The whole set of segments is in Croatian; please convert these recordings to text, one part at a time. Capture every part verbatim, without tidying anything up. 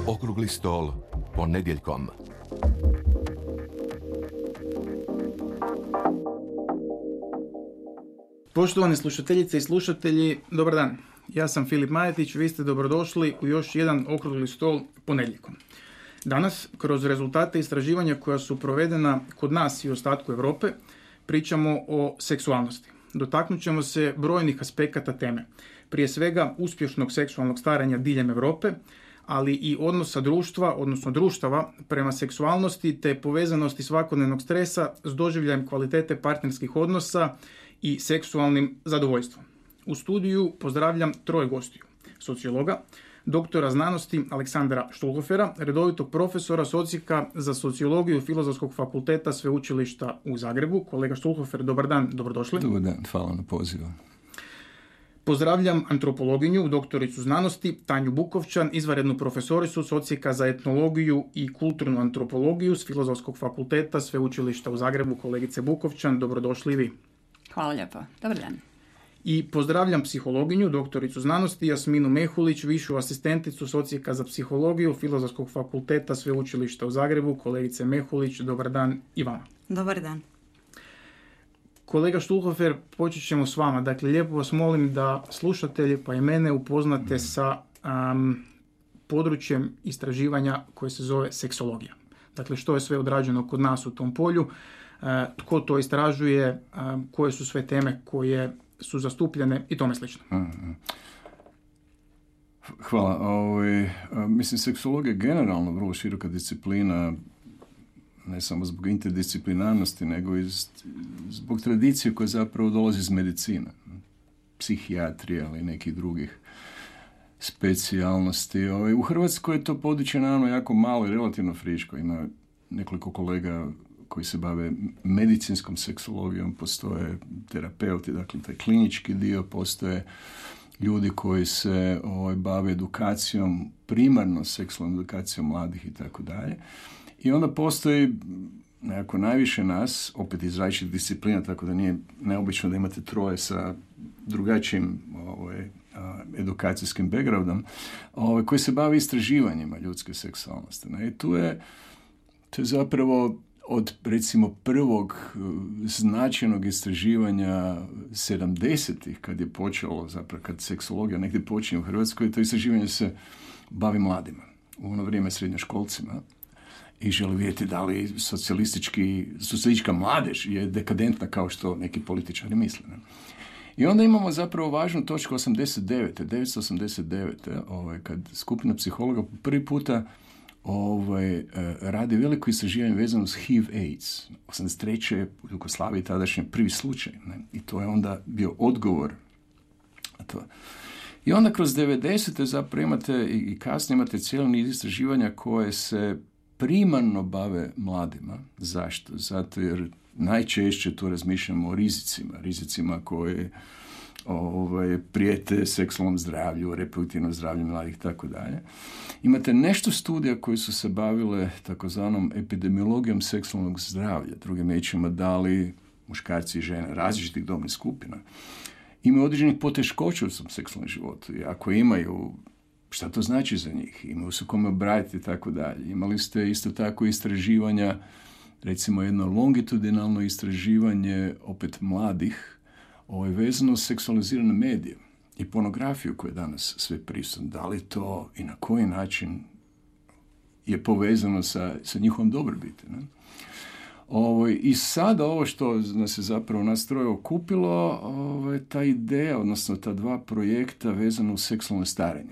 Okrugli stol ponedjeljkom. Poštovane slušateljice i slušatelji, dobar dan. Ja sam Filip Majetić, vi ste dobrodošli u još jedan okrugli stol ponedjeljkom. Danas, kroz rezultate istraživanja koja su provedena kod nas i u ostatku Europe, pričamo o seksualnosti. Dotaknut ćemo se brojnih aspekata teme. Prije svega uspješnog seksualnog starenja diljem Europe, ali i odnosa društva, odnosno društava, prema seksualnosti te povezanosti svakodnevnog stresa s doživljajem kvalitete partnerskih odnosa i seksualnim zadovoljstvom. U studiju pozdravljam troje gostiju. Sociologa, doktora znanosti Aleksandra Štulhofera, redovitog profesora s Odsjeka za sociologiju Filozofskog fakulteta Sveučilišta u Zagrebu. Kolega Štulhofer, dobar dan, dobrodošli. Dobar dan, hvala na pozivu. Pozdravljam antropologinju, doktoricu znanosti Tanju Bukovčan, izvanrednu profesoricu s Odsjeka za etnologiju i kulturnu antropologiju s Filozofskog fakulteta Sveučilišta u Zagrebu. Kolegice Bukovčan, dobrodošli vi. Hvala lijepo, dobar dan. I pozdravljam psihologinju, doktoricu znanosti Jasminu Mehulić, višu asistenticu s Odsjeka za psihologiju Filozofskog fakulteta Sveučilišta u Zagrebu. Kolegice Mehulić, dobar dan i vama. Dobar dan. Kolega Štulhofer, počet ćemo s vama. Dakle, lijepo vas molim da slušatelji pa i mene upoznate sa um, područjem istraživanja koje se zove seksologija. Dakle, što je sve odrađeno kod nas u tom polju, uh, tko to istražuje, um, koje su sve teme koje su zastupljene i tome slično. Hvala. Ovaj, mislim, seksologija je generalno vrlo široka disciplina, ne samo zbog interdisciplinarnosti, nego i zbog tradicije koja zapravo dolazi iz medicine, psihijatrije ali i nekih drugih specijalnosti. Ovaj, u Hrvatskoj je to područje naravno jako malo i relativno friško. Ima nekoliko kolega koji se bave medicinskom seksologijom, postoje terapeuti, dakle taj klinički dio, postoje ljudi koji se ovaj, bave edukacijom, primarno seksualnom edukacijom mladih i tako dalje. I onda postoji nekako najviše nas, opet iz različitih disciplina, tako da nije neobično da imate troje sa drugačijim ovaj, edukacijskim backgroundom, ovaj, koji se bave istraživanjima ljudske seksualnosti. Ne? I tu je, to je zapravo od, recimo, prvog značajnog istraživanja sedamdesetih, kad je počelo, zapravo kad seksologija negdje počinje u Hrvatskoj, to istraživanje se bavi mladima. U ono vrijeme srednjoškolcima. I želi vidjeti da li socijalistički, socijalistička mladež je dekadentna kao što neki političari misle. Ne? I onda imamo zapravo važnu točku osamdeset devete, devetsto osamdeset devete, ovaj, kad skupina psihologa prvi puta ovaj, radi veliko istraživanje vezano s H I V AIDS. osamdeset treće u Jugoslaviji tadašnji prvi slučaj. Ne? I to je onda bio odgovor na to. I onda kroz devedesete zapravo imate i kasnije imate cijeli niz istraživanja koje se primarno bave mladima. Zašto? Zato jer najčešće tu razmišljamo o rizicima, rizicima koje ovaj, prijete seksualnom zdravlju, reproduktivnom zdravlju mladih i tako dalje. Imate nešto studija koje su se bavile takozvanom epidemiologijom seksualnog zdravlja, drugim riječima da li muškarci i žene različitih dobnih skupina imaju određenih poteškoća u svom seksualnom životu i ako imaju, šta to znači za njih, imaju se kome obratiti i tako dalje. Imali ste isto tako istraživanja, recimo jedno longitudinalno istraživanje opet mladih, ovo je vezano uz seksualizirane medije i pornografiju koja je danas sve prisutna. Da li to i na koji način je povezano sa, sa njihovom dobrobiti. Ne? Ovo, I sada ovo što nas je zapravo nas troje okupilo, ovo, ta ideja, odnosno ta dva projekta vezano uz seksualno starenje.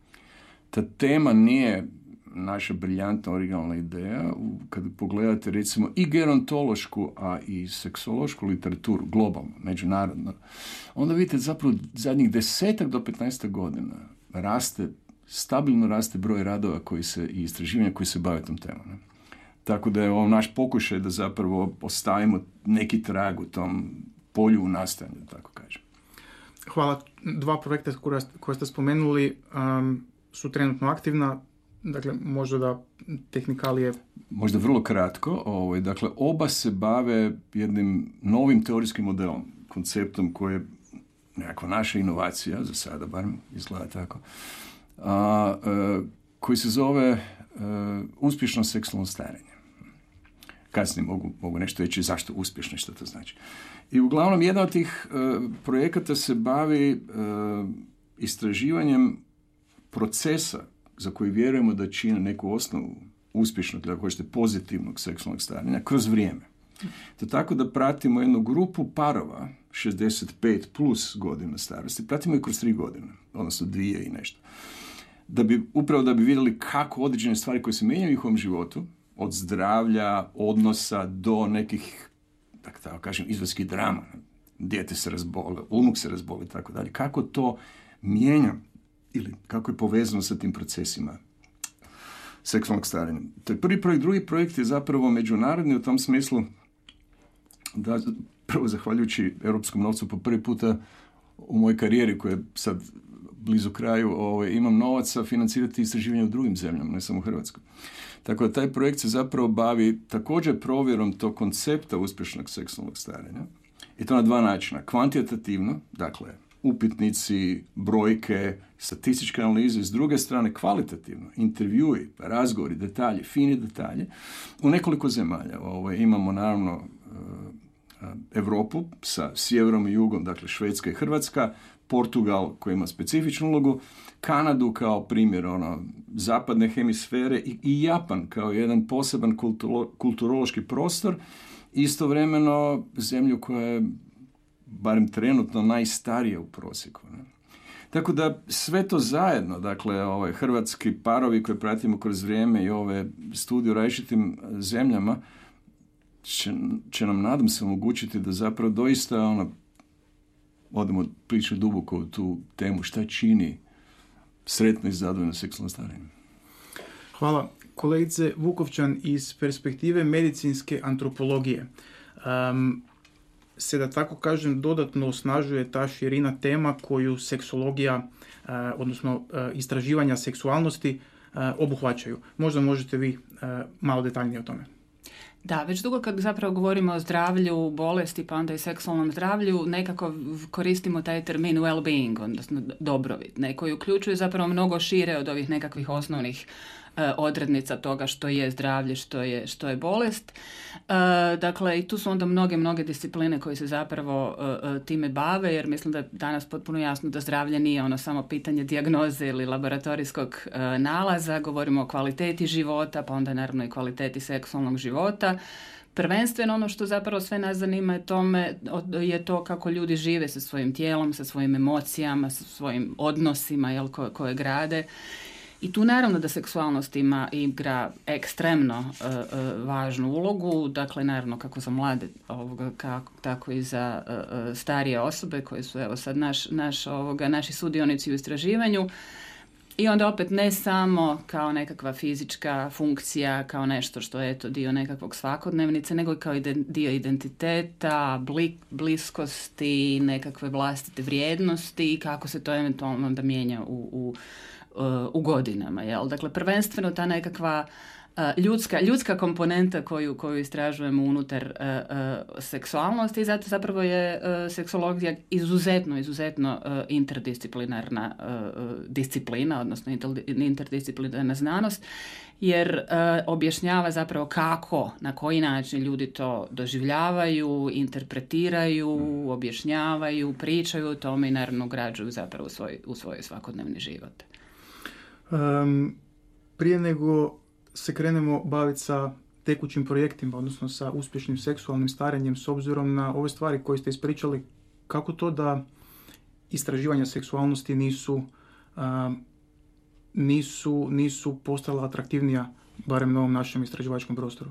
Ta tema nije naša briljantna originalna ideja. Kad pogledate recimo i gerontološku, a i seksološku literaturu, globalno, međunarodno, onda vidite zapravo zadnjih desetak do petnaestak godina raste, stabilno raste broj radova koji se, i istraživanja koji se bave tom temom. Ne? Tako da je ovo naš pokušaj da zapravo ostavimo neki trag u tom polju u nastajanju, tako kažem. Hvala. Dva projekta koje ste spomenuli um, su trenutno aktivna. Dakle, možda da tehnikalije... Možda vrlo kratko. Ovaj, dakle, oba se bave jednim novim teorijskim modelom, konceptom koji je nekakva naša inovacija, za sada barem izgleda tako, a, a, koji se zove uh, uspješno seksualno starenje. Kasnije mogu, mogu nešto reći zašto uspješno, što to znači. I uglavnom, jedan od tih uh, projekata se bavi uh, istraživanjem procesa za koji vjerujemo da čine neku osnovu uspješnog, ili ako hoćete pozitivnog seksualnog starenja, kroz vrijeme. To tako da pratimo jednu grupu parova, šezdeset pet plus godina starosti, pratimo ih kroz tri godine, odnosno dvije i nešto. Da bi, upravo da bi vidjeli kako određene stvari koje se mijenjaju u njihovom životu, od zdravlja, odnosa do nekih, tako, tako kažem, izvanjskih drama, dijete se razbole, unuk se razbole, tako dalje, kako to mijenja ili kako je povezano sa tim procesima seksualnog starenja. To je prvi projekt. Drugi projekt je zapravo međunarodni u tom smislu da, prvo zahvaljujući europskom novcu, po prvi puta u mojoj karijeri, koja je sad blizu kraju, ovaj, imam novaca financirati istraživanje u drugim zemljama, ne samo u Hrvatskoj. Tako da taj projekt se zapravo bavi također provjerom tog koncepta uspješnog seksualnog starenja. I to na dva načina. Kvantitativno, dakle, upitnici, brojke, statističke analize, s druge strane kvalitativno, intervjui, razgovori, detalji, fini detalje, u nekoliko zemalja. Ovo, imamo naravno Europu sa sjeverom i jugom, dakle Švedska i Hrvatska, Portugal koji ima specifičnu ulogu, Kanadu kao primjer ono, zapadne hemisfere i, i Japan kao jedan poseban kulturo, kulturološki prostor, istovremeno zemlju koja je barem trenutno najstarija u prosjeku. Ne? Tako da sve to zajedno, dakle ovaj, hrvatski parovi koje pratimo kroz vrijeme i ove studije u različitim zemljama, će, će nam, nadam se, omogućiti da zapravo doista ono, odemo pričati duboko u tu temu šta čini sretno i zadovoljno seksualno starenje. Hvala. Kolegice Vukovčan, iz perspektive medicinske antropologije, um, se da tako kažem dodatno osnažuje ta širina tema koju seksologija, uh, odnosno uh, istraživanja seksualnosti uh, obuhvaćaju. Možda možete vi uh, malo detaljnije o tome. Da, već dugo kad zapravo govorimo o zdravlju, bolesti, pa onda i seksualnom zdravlju, nekako koristimo taj termin well-being, odnosno dobrobit, ne, koji uključuje zapravo mnogo šire od ovih nekakvih osnovnih e, odrednica toga što je zdravlje, što je, što je bolest. E, dakle, i tu su onda mnoge, mnoge discipline koje se zapravo e, time bave, jer mislim da je danas potpuno jasno da zdravlje nije ono samo pitanje dijagnoze ili laboratorijskog e, nalaza, govorimo o kvaliteti života, pa onda naravno i kvaliteti seksualnog života. Prvenstveno ono što zapravo sve nas zanima je, tome, je to kako ljudi žive sa svojim tijelom, sa svojim emocijama, sa svojim odnosima, jel, ko, koje grade. I tu naravno da seksualnost ima igra ekstremno uh, uh, važnu ulogu, dakle naravno kako za mlade ovoga, kako, tako i za uh, starije osobe koje su evo sad naš, naš, ovoga, naši sudionici u istraživanju. I onda opet ne samo kao nekakva fizička funkcija, kao nešto što je eto dio nekakvog svakodnevnice, nego i kao dio identiteta, blik, bliskosti, nekakve vlastite vrijednosti i kako se to eventualno onda mijenja u, u, u godinama. Jel? Dakle, prvenstveno ta nekakva ljudska, ljudska komponenta koju, koju istražujemo unutar uh, uh, seksualnosti i zato zapravo je uh, seksologija izuzetno, izuzetno uh, interdisciplinarna uh, disciplina, odnosno interdisciplinarna znanost, jer uh, objašnjava zapravo kako, na koji način ljudi to doživljavaju, interpretiraju, objašnjavaju, pričaju o tome i naravno ugrađuju zapravo u svoj, u svoj svakodnevni život. Um, prije nego se krenemo baviti sa tekućim projektima, odnosno sa uspješnim seksualnim starenjem, s obzirom na ove stvari koje ste ispričali, kako to da istraživanja seksualnosti nisu, a, nisu, nisu postala atraktivnija, barem na ovom našem istraživačkom prostoru?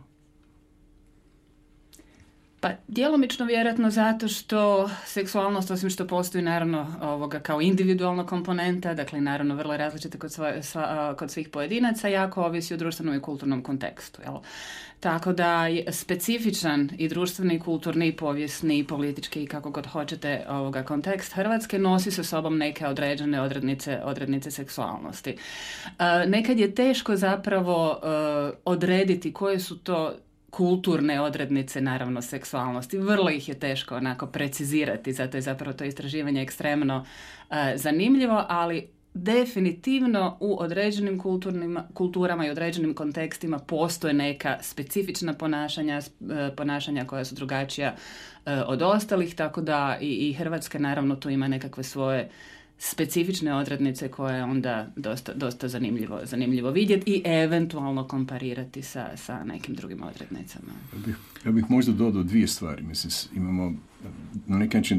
Pa djelomično vjerojatno zato što seksualnost, osim što postoji naravno ovoga kao individualna komponenta, dakle naravno vrlo različita kod, sva, sva, kod svih pojedinaca, jako ovisi o društvenom i kulturnom kontekstu. Jel? Tako da je specifičan i društveni, kulturni, povijesni, politički i kako god hoćete ovoga kontekst Hrvatske nosi sa sobom neke određene odrednice, odrednice seksualnosti. E, nekad je teško zapravo e, odrediti koje su to kulturne odrednice, naravno, seksualnosti. Vrlo ih je teško onako precizirati, zato je zapravo to istraživanje ekstremno uh, zanimljivo, ali definitivno u određenim kulturama i određenim kontekstima postoje neka specifična ponašanja, ponašanja koja su drugačija od ostalih, tako da i, i Hrvatska naravno tu ima nekakve svoje specifične odrednice koje je onda dosta, dosta zanimljivo, zanimljivo vidjeti i eventualno komparirati sa, sa nekim drugim odrednicama. Ja bih, ja bih možda dodao dvije stvari. Mislim, imamo na neki način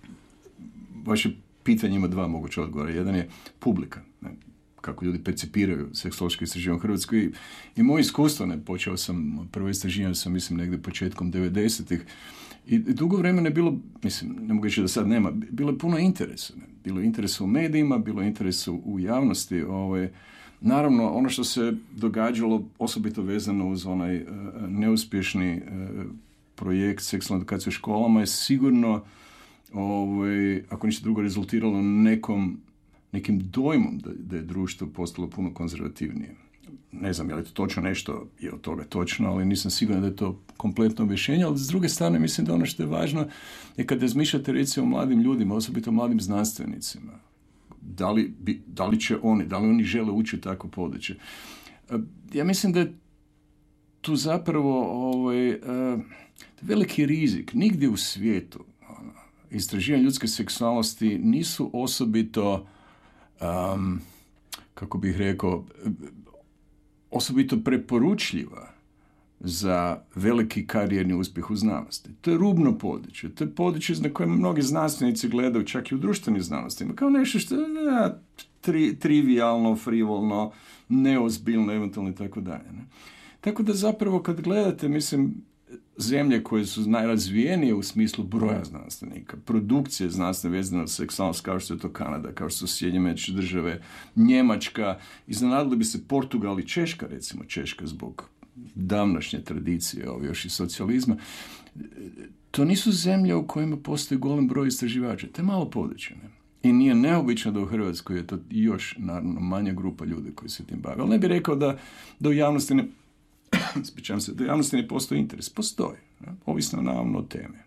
vaše pitanje ima dva moguća odgovora. Jedan je publika, ne, kako ljudi percipiraju seksološko istraživanje u Hrvatskoj. I, i moje iskustvo, ne, počeo sam, prvo istraživanje sam, mislim, negdje početkom devedesetih. I dugo vremena je bilo, mislim, ne mogu reći da sad nema, bilo je puno interesa. Ne. Bilo je interesa u medijima, bilo je interesa u javnosti. Ovaj, naravno, ono što se događalo, osobito vezano uz onaj uh, neuspješni uh, projekt seksualne edukacije u školama, je sigurno Ovaj, ako ništa drugo rezultiralo nekom, nekim dojmom da, da je društvo postalo puno konzervativnije. Ne znam je li to točno, nešto je od toga točno, ali nisam siguran da je to kompletno objašnjenje, ali s druge strane mislim da ono što je važno je kad razmišljate recimo o mladim ljudima, osobito mladim znanstvenicima, da li, bi, da li će oni, da li oni žele ući u takvo područje. Ja mislim da je tu zapravo ovaj, veliki rizik. Nigdje u svijetu istraživanje ljudske seksualnosti nisu osobito, um, kako bih rekao, osobito preporučljiva za veliki karijerni uspjeh u znanosti. To je rubno područje. To je područje na kojem mnogi znanstvenici gledaju čak i u društvenim znanostima kao nešto što je ja, tri, trivialno, frivolno, neozbiljno, eventualno i tako dalje. Ne? Tako da zapravo kad gledate, mislim, zemlje koje su najrazvijenije u smislu broja znanstvenika, produkcije znanstvene vezane uz seksualnost, kao što je to Kanada, kao što su Sjedinjene Američke Države, Njemačka, iznenadili bi se Portugal i Češka, recimo Češka zbog davnašnje tradicije, ovo još i socijalizma. To nisu zemlje u kojima postoji golem broj istraživača. To je malo područje. Ne? I nije neobično da u Hrvatskoj je to još, naravno, manja grupa ljudi koji se tim bave. Ali ne bih rekao da, da u javnosti ne Ispričavam se, da javnosti ne postoji interes. Postoji. Ne? Ovisno naravno o teme.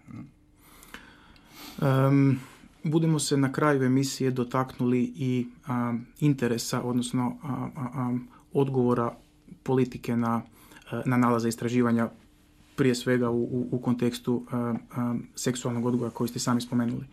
Um, budemo se na kraju emisije dotaknuli i a, interesa, odnosno a, a, a, odgovora politike na, a, na nalaze istraživanja, prije svega u, u, u kontekstu a, a, seksualnog odgoja koji ste sami spomenuli.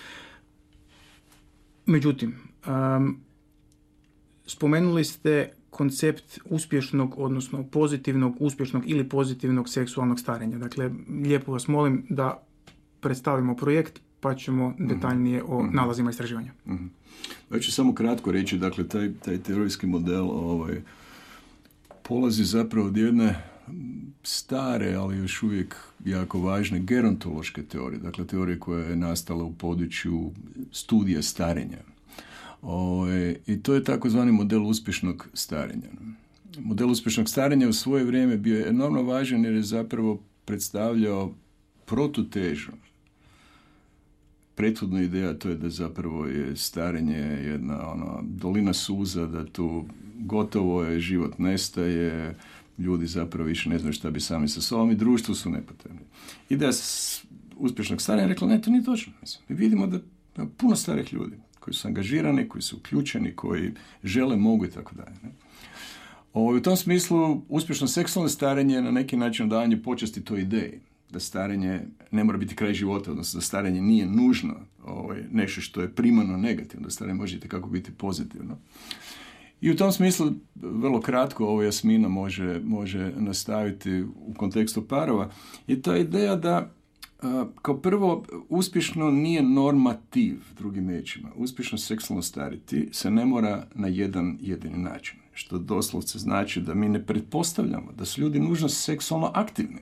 Međutim, um, spomenuli ste koncept uspješnog, odnosno pozitivnog, uspješnog ili pozitivnog seksualnog starenja. Dakle, lijepo vas molim da predstavimo projekt, pa ćemo detaljnije o mm-hmm. nalazima istraživanja. Mm-hmm. Ja ću samo kratko reći, dakle, taj, taj teorijski model ovaj, polazi zapravo od jedne stare, ali još uvijek jako važne gerontološke teorije, dakle, teorije koja je nastala u području studija starenja. O, I to je takozvani model uspješnog starenja. Model uspješnog starenja u svoje vrijeme bio je enormno važan jer je zapravo predstavljao protutežu. Prethodna ideja to je da zapravo je starenje jedna ona, dolina suza, da tu gotovo je, život nestaje, ljudi zapravo više ne znaju šta bi sami sa sobom i društvu su nepotrebni. Ideja uspješnog starenja je rekla, ne, to nije točno. Mislim. Mi vidimo da ima puno starih ljudi koji su angažirani, koji su uključeni, koji žele, mogu i tako dalje. U tom smislu, uspješno seksualno starenje je na neki način davanje počasti toj ideji. Da starenje ne mora biti kraj života, odnosno da starenje nije nužno ovaj, nešto što je primarno negativno, da starenje može kako biti pozitivno. I u tom smislu, vrlo kratko, ovo Jasmina može, može nastaviti u kontekstu parova, je ta ideja da kao prvo, uspješno nije normativ, drugim riječima. Uspješno seksualno stariti se ne mora na jedan jedini način. Što doslovce znači da mi ne pretpostavljamo da su ljudi nužno seksualno aktivni.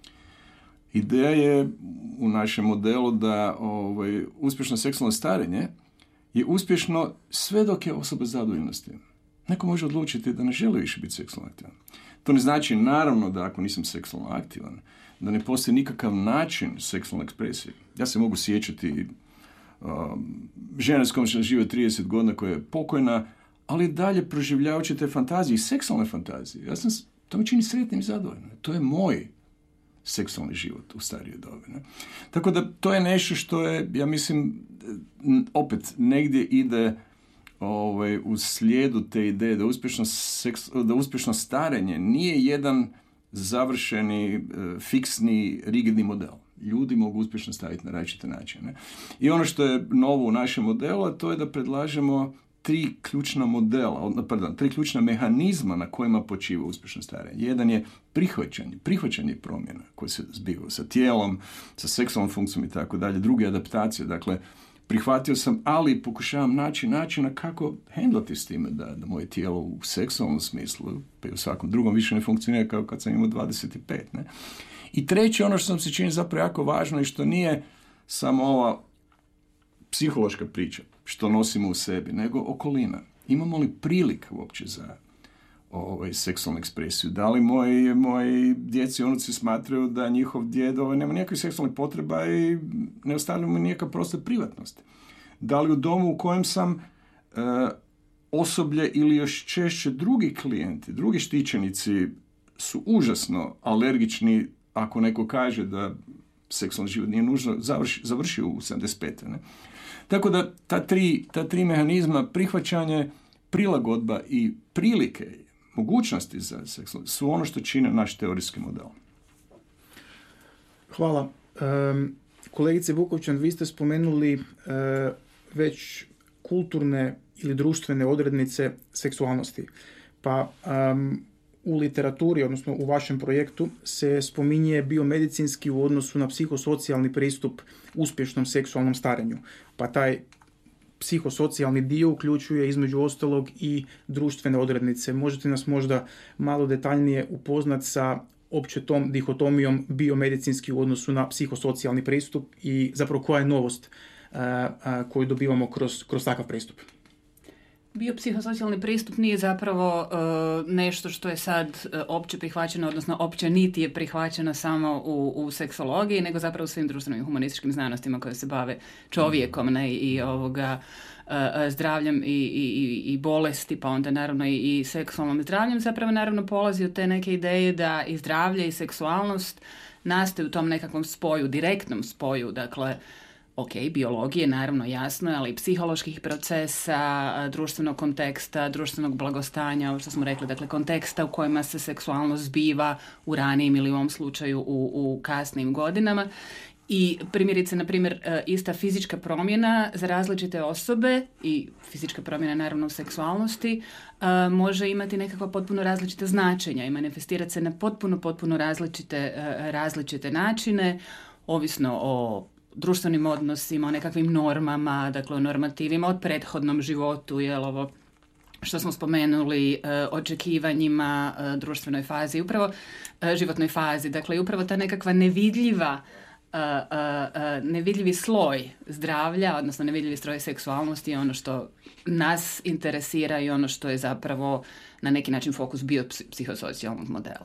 Ideja je u našem modelu da ovaj, uspješno seksualno starenje je uspješno sve dok je osoba zadovoljna s tim. Neko može odlučiti da ne želi više biti seksualno aktivan. To ne znači, naravno, da ako nisam seksualno aktivan, da ne postoji nikakav način seksualne ekspresije. Ja se mogu sjećati um, žene s kojom sam živio trideset godina koja je pokojna, ali dalje proživljavajući te fantazije, seksualne fantazije. Ja sam, to me čini sretnim i zadovoljnim. To je moj seksualni život u starije dobe. Ne? Tako da to je nešto što je, ja mislim, opet negdje ide ovaj, u slijedu te ideje da uspješno, seks, da uspješno starenje nije jedan završeni, e, fiksni, rigidni model. Ljudi mogu uspješno staviti na različite načine. I ono što je novo u našem modelu, to je da predlažemo tri ključna modela, pardon, tri ključna mehanizma na kojima počiva uspješno starenje. Jedan je prihvaćanje, prihvaćanje promjena koje se zbivaju sa tijelom, sa seksualnom funkcijom i tako dalje. Drugi je adaptacija, dakle, prihvatio sam, ali pokušavam naći načina kako hendlati s time da, da moje tijelo u seksualnom smislu, pa i u svakom drugom više ne funkcionira kao kad sam imao dvadeset pet. Ne? I treće, ono što sam se čini zapravo jako važno i što nije samo ova psihološka priča, što nosimo u sebi, nego okolina. Imamo li prilika uopće za ovaj, seksualnu ekspresiju? Da li moji, moji djeci i unuci smatraju da njihov djed ovaj, nema nijakvih seksualnih potreba i ne ostavljamo nijakav prostor privatnosti? Da li u domu u kojem sam e, osoblje ili još češće drugi klijenti, drugi štićenici su užasno alergični ako neko kaže da seksualni život nije nužno završi, završio u sedamdeset pete. Ne? Tako da ta tri, ta tri mehanizma, prihvaćanje, prilagodba i prilike, mogućnosti za seksualno, su ono što čine naš teorijski model. Hvala. Um, kolegice Vukovčan, vi ste spomenuli uh, već kulturne ili društvene odrednice seksualnosti. Pa um, u literaturi, odnosno u vašem projektu, se spominje biomedicinski u odnosu na psihosocijalni pristup uspješnom seksualnom starenju. Pa taj psihosocijalni dio uključuje između ostalog i društvene odrednice. Možete nas možda malo detaljnije upoznati sa opće tom dihotomijom biomedicinski u odnosu na psihosocijalni pristup i zapravo koja je novost uh, uh, koju dobivamo kroz, kroz takav pristup? Biopsihosocijalni pristup nije zapravo uh, nešto što je sad uh, opće prihvaćeno, odnosno opće niti je prihvaćeno samo u, u seksologiji, nego zapravo u svim društvenim i humanističkim znanostima koje se bave čovjekom, ne, i ovoga uh, zdravljem i, i, i bolesti, pa onda naravno i, i seksualnom zdravljem. Zapravo naravno polazi od te neke ideje da i zdravlje i seksualnost nastaju u tom nekakvom spoju, direktnom spoju, dakle, ok, biologije, naravno jasno, ali i psiholoških procesa, društvenog konteksta, društvenog blagostanja, ovo što smo rekli, dakle konteksta u kojima se seksualnost zbiva u ranijim ili u ovom slučaju u, u kasnim godinama. I primjerice, na primjer, ista fizička promjena za različite osobe i fizička promjena naravno u seksualnosti može imati nekakva potpuno različita značenja i manifestirati se na potpuno, potpuno različite, različite načine, ovisno o društvenim odnosima, o nekakvim normama, dakle o normativima, od prethodnom životu, jel ovo što smo spomenuli, e, očekivanjima, e, društvenoj fazi, upravo e, životnoj fazi, dakle upravo ta nekakva nevidljiva, e, e, nevidljivi sloj zdravlja, odnosno nevidljivi sloj seksualnosti je ono što nas interesira i ono što je zapravo na neki način fokus biopsihosocijalnog modela.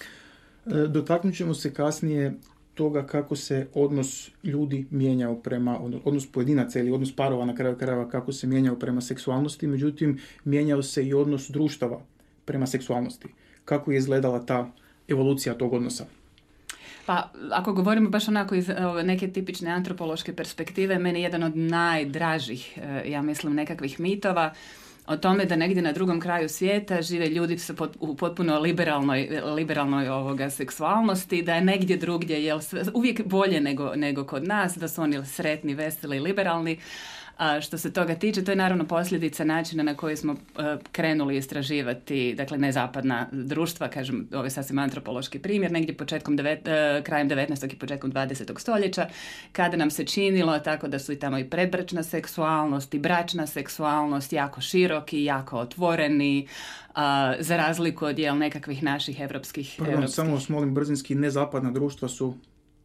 E, dotaknut ćemo se kasnije toga kako se odnos ljudi mijenjao prema, odnos pojedinaca ili odnos parova na kraju krajeva kako se mijenjao prema seksualnosti, međutim mijenjao se i odnos društava prema seksualnosti. Kako je izgledala ta evolucija tog odnosa? Pa, ako govorimo baš onako iz neke tipične antropološke perspektive, meni je jedan od najdražih, ja mislim, nekakvih mitova o tome da negdje na drugom kraju svijeta žive ljudi u potpuno liberalnoj, liberalnoj ovoga seksualnosti, da je negdje drugdje jel, uvijek bolje nego, nego kod nas, da su oni sretni, veseli i liberalni. A što se toga tiče, to je naravno posljedica načina na koji smo uh, krenuli istraživati, dakle nezapadna društva, kažem, ovo je sasvim antropološki primjer, negdje početkom devet, uh, krajem devetnaestog i početkom dvadesetog stoljeća, kada nam se činilo tako da su i tamo i predbračna seksualnost i bračna seksualnost jako široki, jako otvoreni, uh, za razliku od jel, nekakvih naših evropskih... Pardon, evropskih... samo vas molim, brzinski, nezapadna društva su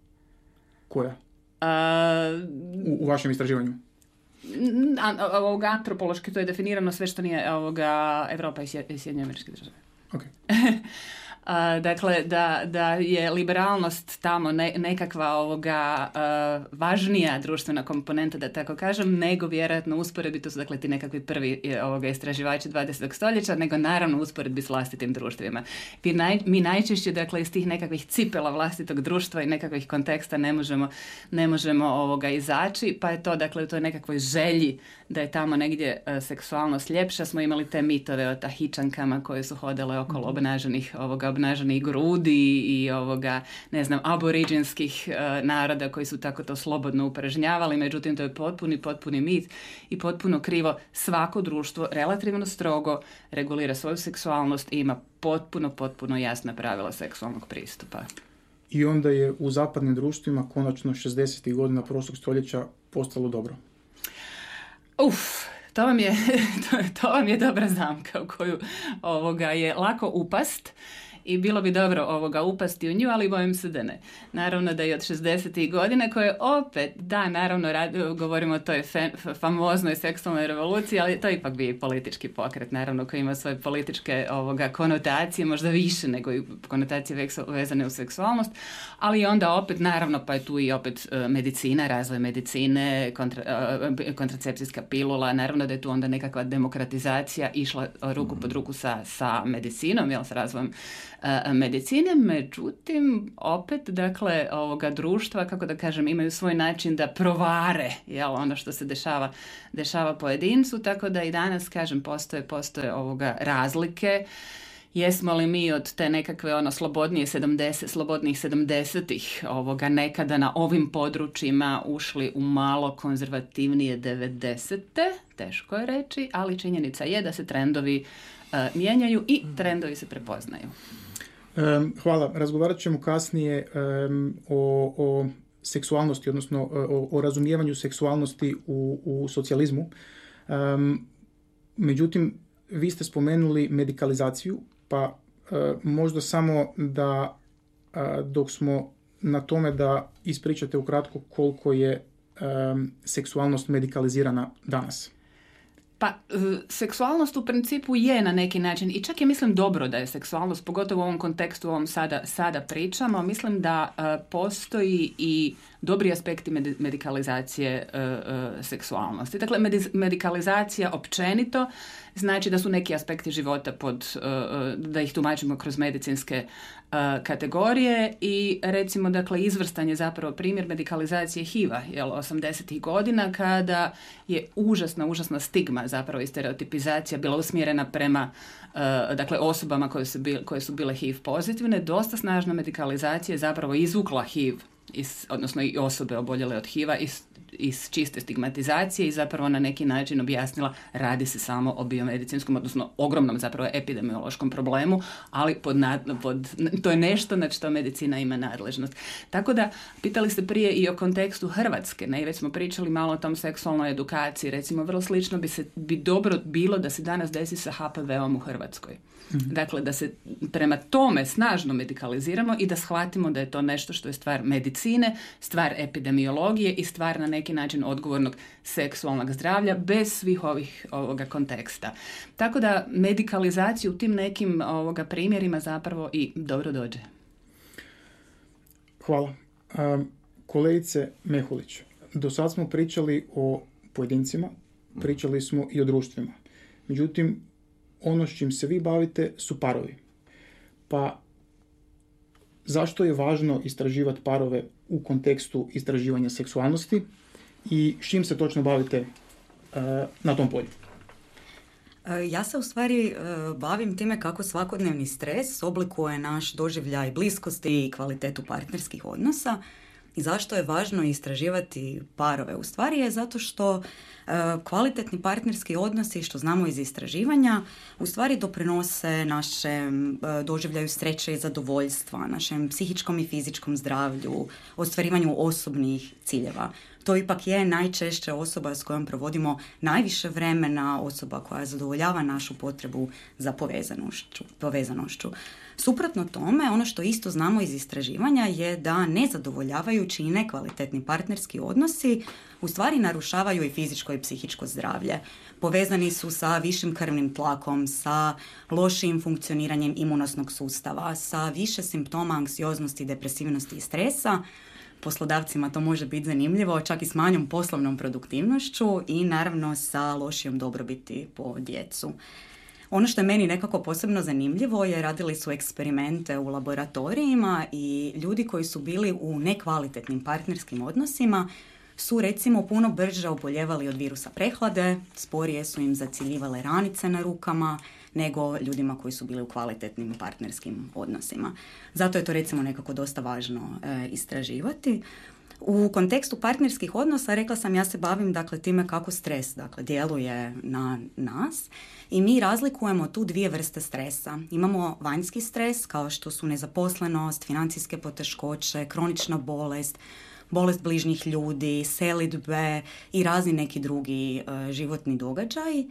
koja? Uh, u, u vašem istraživanju? Ovoga, antropološki to je definirano sve što nije ovoga Evropa i Sjedinjene Američke Države. Okay. Uh, dakle, da, da je liberalnost tamo ne, nekakva ovoga uh, važnija društvena komponenta, da tako kažem, nego vjerojatno usporedbi, to su dakle ti nekakvi prvi ovoga istraživači dvadesetog stoljeća, nego naravno usporedbi s vlastitim društvima. Mi, naj, mi najčešće, dakle, iz tih nekakvih cipela vlastitog društva i nekakvih konteksta ne možemo, ne možemo ovoga izaći, pa je to, dakle, u toj nekakvoj želji da je tamo negdje uh, seksualnost ljepša, smo imali te mitove o tahičankama koje su hodale okolo obnaženih, ovoga, obnaženih grudi i ovoga, ne znam, aboriđinskih uh, naroda koji su tako to slobodno upražnjavali, međutim to je potpuni, potpuni mit i potpuno krivo. Svako društvo relativno strogo regulira svoju seksualnost i ima potpuno, potpuno jasna pravila seksualnog pristupa. I onda je u zapadnim društvima konačno šezdesetih godina prošlog stoljeća postalo dobro. Uf, to vam je, to, to vam je dobra zamka u koju ovoga je lako upast i bilo bi dobro ovoga upasti u nju, ali bojim se da ne. Naravno da je od šezdesetih godina koje opet, da, naravno radi, govorimo o toj fe, famoznoj seksualnoj revoluciji, ali to ipak bi politički pokret, naravno, koji ima svoje političke ovoga konotacije, možda više nego i konotacije vezane u seksualnost, ali onda opet, naravno, pa je tu i opet medicina, razvoj medicine, kontra, kontracepcijska pilula, naravno da je tu onda nekakva demokratizacija išla ruku pod ruku sa, sa medicinom, jel, s razvojem medicine, međutim, opet, dakle, ovoga društva, kako da kažem, imaju svoj način da provare, jel, ono što se dešava, dešava pojedincu, tako da i danas, kažem, postoje, postoje ovoga razlike. Jesmo li mi od te nekakve ono slobodnije sedamdeset, slobodnih sedamdesetih ovoga nekada na ovim područjima ušli u malo konzervativnije devedesete? Teško je reći, ali činjenica je da se trendovi uh, mijenjaju i trendovi se prepoznaju. Um, hvala. Razgovarat ćemo kasnije um, o, o seksualnosti, odnosno o, o razumijevanju seksualnosti u, u socijalizmu. Um, međutim, vi ste spomenuli medikalizaciju, pa uh, možda samo da uh, dok smo na tome da ispričate ukratko koliko je um, seksualnost medikalizirana danas. Pa, seksualnost u principu je na neki način, i čak je mislim dobro da je seksualnost, pogotovo u ovom kontekstu, u ovom sada, sada pričamo, mislim da uh, postoji i dobri aspekti med- medikalizacije uh, uh, seksualnosti. Dakle, med- medikalizacija općenito znači da su neki aspekti života pod, uh, da ih tumačimo kroz medicinske uh, kategorije i recimo, dakle, izvrstan je zapravo primjer medikalizacije H I V-a, jel, osamdesetih godina, kada je užasna, užasna stigma zapravo i stereotipizacija bila usmjerena prema uh, dakle, osobama koje su, bil, koje su bile H I V pozitivne. Dosta snažna medikalizacija je zapravo izvukla H I V, iz, odnosno i osobe oboljele od H I V-a iz, iz čiste stigmatizacije i zapravo na neki način objasnila radi se samo o biomedicinskom, odnosno ogromnom zapravo epidemiološkom problemu, ali pod, nad, pod, to je nešto na što medicina ima nadležnost. Tako da, pitali ste prije i o kontekstu Hrvatske, ne, već smo pričali malo o tom seksualnoj edukaciji, recimo vrlo slično bi se bi dobro bilo da se danas desi sa H P V-om u Hrvatskoj. Mm-hmm. Dakle, da se prema tome snažno medikaliziramo i da shvatimo da je to nešto što je stvar medicine, stvar epidemiologije i stvar na neki način odgovornog seksualnog zdravlja bez svih ovih ovoga konteksta. Tako da medikalizaciju u tim nekim ovoga primjerima zapravo i dobro dođe. Hvala. Um, kolegice Mehulić, do sad smo pričali o pojedincima, pričali smo i o društvima. Međutim, ono s čim se vi bavite su parovi. Pa zašto je važno istraživati parove u kontekstu istraživanja seksualnosti i s čim se točno bavite uh, na tom polju? Ja se u stvari uh, bavim time kako svakodnevni stres oblikuje naš doživljaj bliskosti i kvalitetu partnerskih odnosa. I zašto je važno istraživati parove? U stvari je zato što uh, kvalitetni partnerski odnosi, što znamo iz istraživanja, u stvari doprinose našem uh, doživljaju sreće i zadovoljstva, našem psihičkom i fizičkom zdravlju, ostvarivanju osobnih ciljeva. to ipak je najčešće osoba s kojom provodimo najviše vremena, osoba koja zadovoljava našu potrebu za povezanošću. povezanošću. Suprotno tome, ono što isto znamo iz istraživanja je da nezadovoljavajući i nekvalitetni partnerski odnosi u stvari narušavaju i fizičko i psihičko zdravlje. Povezani su sa višim krvnim tlakom, sa lošijim funkcioniranjem imunosnog sustava, sa više simptoma anksioznosti, depresivnosti i stresa. Poslodavcima to može biti zanimljivo, čak i s manjom poslovnom produktivnošću i naravno sa lošijom dobrobiti po djecu. Ono što je meni nekako posebno zanimljivo je radili su eksperimente u laboratorijima i ljudi koji su bili u nekvalitetnim partnerskim odnosima su recimo puno brže oboljevali od virusa prehlade, sporije su im zaciljivale ranice na rukama nego ljudima koji su bili u kvalitetnim partnerskim odnosima. Zato je to recimo nekako dosta važno e, istraživati. U kontekstu partnerskih odnosa rekla sam ja se bavim dakle time kako stres dakle djeluje na nas i mi razlikujemo tu dvije vrste stresa. Imamo vanjski stres kao što su nezaposlenost, financijske poteškoće, kronična bolest, bolest bližnjih ljudi, selidbe i razni neki drugi uh, životni događaji.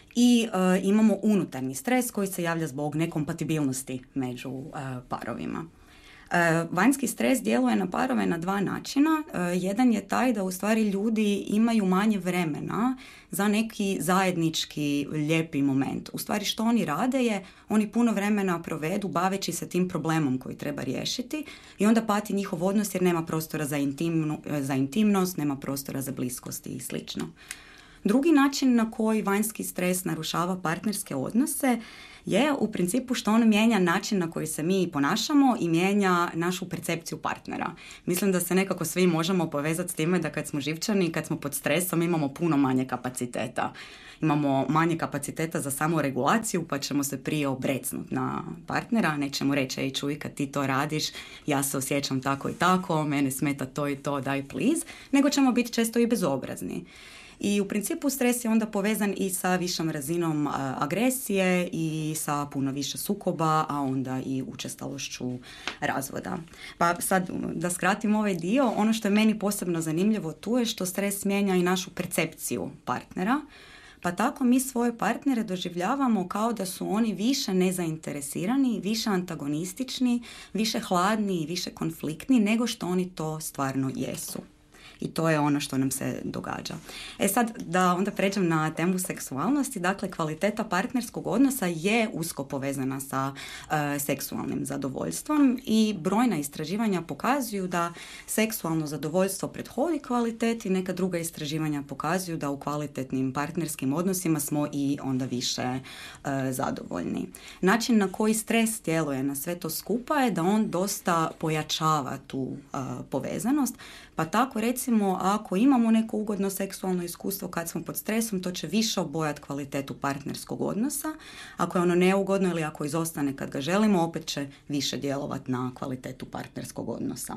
I uh, imamo unutarnji stres koji se javlja zbog nekompatibilnosti među uh, parovima. Uh, vanjski stres djeluje na parove na dva načina. Uh, jedan je taj da u stvari ljudi imaju manje vremena za neki zajednički lijepi moment. U stvari što oni rade je, oni puno vremena provedu baveći se tim problemom koji treba riješiti i onda pati njihov odnos jer nema prostora za, intimnu, za intimnost, nema prostora za bliskost i slično. Drugi način na koji vanjski stres narušava partnerske odnose je u principu što on mijenja način na koji se mi ponašamo i mijenja našu percepciju partnera. Mislim da se nekako svi možemo povezati s time da kad smo živčani i kad smo pod stresom imamo puno manje kapaciteta. Imamo manje kapaciteta za samoregulaciju pa ćemo se prije obrecnuti na partnera, nećemo reći ej čuj kad ti to radiš ja se osjećam tako i tako, mene smeta to i to, daj please, nego ćemo biti često i bezobrazni. I u principu stres je onda povezan i sa višom razinom a, agresije i sa puno više sukoba, a onda i učestalošću razvoda. Pa sad da skratim ovaj dio, ono što je meni posebno zanimljivo tu je što stres mijenja i našu percepciju partnera. Pa tako mi svoje partnere doživljavamo kao da su oni više nezainteresirani, više antagonistični, više hladni i više konfliktni nego što oni to stvarno jesu. I to je ono što nam se događa. E sad, da onda pređem na temu seksualnosti, dakle, kvaliteta partnerskog odnosa je usko povezana sa uh, seksualnim zadovoljstvom i brojna istraživanja pokazuju da seksualno zadovoljstvo prethodi kvaliteti, neka druga istraživanja pokazuju da u kvalitetnim partnerskim odnosima smo i onda više uh, zadovoljni. Način na koji stres djeluje na sve to skupa je da on dosta pojačava tu uh, povezanost, pa tako recimo ako imamo neko ugodno seksualno iskustvo kad smo pod stresom, to će više obojati kvalitetu partnerskog odnosa. Ako je ono neugodno ili ako izostane kad ga želimo, opet će više djelovati na kvalitetu partnerskog odnosa.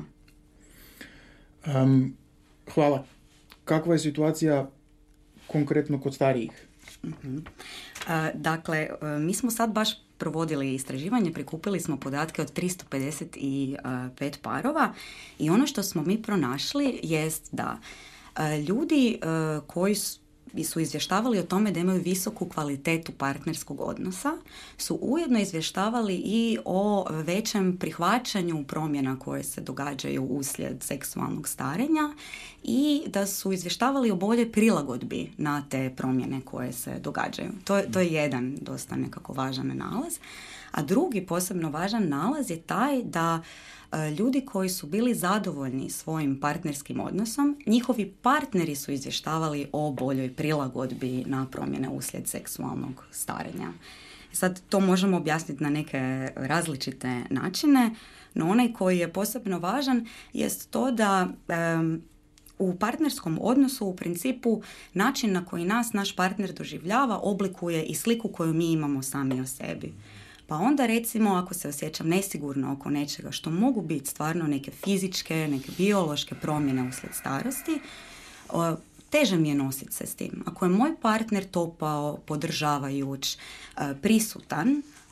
Um, hvala. Kakva je situacija konkretno kod starijih? Uh-huh. Uh, dakle, uh, mi smo sad baš provodili istraživanje, prikupili smo podatke od tristo pedeset pet parova i ono što smo mi pronašli jest da uh, ljudi uh, koji su su izvještavali o tome da imaju visoku kvalitetu partnerskog odnosa, su ujedno izvještavali i o većem prihvaćanju promjena koje se događaju uslijed seksualnog starenja i da su izvještavali o boljoj prilagodbi na te promjene koje se događaju. To, to je jedan dosta nekako važan nalaz. A drugi posebno važan nalaz je taj da ljudi koji su bili zadovoljni svojim partnerskim odnosom, njihovi partneri su izvještavali o boljoj prilagodbi na promjene uslijed seksualnog starenja. Sad to možemo objasniti na neke različite načine, no onaj koji je posebno važan jest to da um, u partnerskom odnosu u principu način na koji nas naš partner doživljava oblikuje i sliku koju mi imamo sami o sebi. Pa onda recimo ako se osjećam nesigurno oko nečega što mogu biti stvarno neke fizičke, neke biološke promjene uslijed starosti, teže mi je nositi se s tim. Ako je moj partner topao, podržavajuć, prisutan,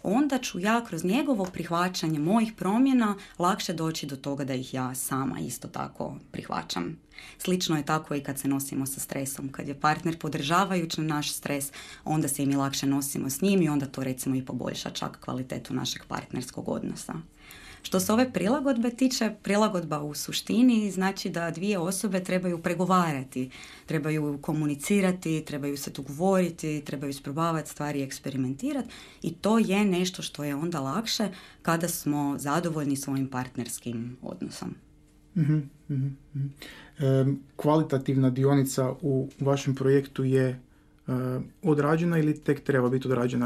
onda ću ja kroz njegovo prihvaćanje mojih promjena lakše doći do toga da ih ja sama isto tako prihvaćam. Slično je tako i kad se nosimo sa stresom. Kad je partner podržavajući naš stres, onda se i mi lakše nosimo s njim i onda to recimo i poboljša čak kvalitetu našeg partnerskog odnosa. Što se ove prilagodbe tiče, prilagodba u suštini znači da dvije osobe trebaju pregovarati, trebaju komunicirati, trebaju se dogovoriti, trebaju isprobavati stvari, eksperimentirati i to je nešto što je onda lakše kada smo zadovoljni svojim partnerskim odnosom. Mm-hmm, mm-hmm. E, kvalitativna dionica u vašem projektu je e, odrađena ili tek treba biti odrađena?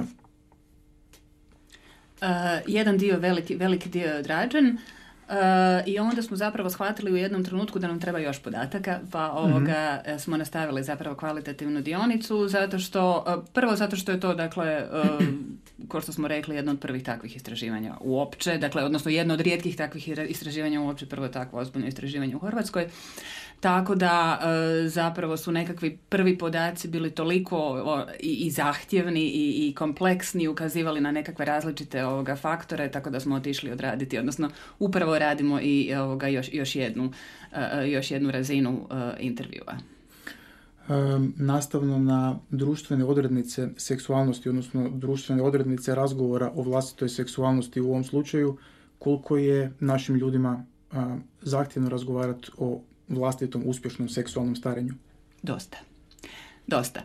Uh, jedan dio, veliki, veliki dio je odrađen uh, i onda smo zapravo shvatili u jednom trenutku da nam treba još podataka, pa ovoga mm-hmm. smo nastavili zapravo kvalitativnu dionicu, zato što, uh, prvo zato što je to, dakle, uh, kao što smo rekli, jedno od prvih takvih istraživanja uopće, dakle, odnosno jedno od rijetkih takvih istraživanja uopće, prvo takvo ozbiljno istraživanje u Hrvatskoj. Tako da e, zapravo su nekakvi prvi podaci bili toliko o, i, i zahtjevni i, i kompleksni, ukazivali na nekakve različite ovoga faktore, tako da smo otišli odraditi, odnosno upravo radimo i ovoga još, još, jednu, e, još jednu razinu e, intervjua. E, nastavno na društvene odrednice seksualnosti, odnosno društvene odrednice razgovora o vlastitoj seksualnosti u ovom slučaju, koliko je našim ljudima e, zahtjevno razgovarati o vlastitom uspješnom seksualnom starenju? Dosta. Dosta.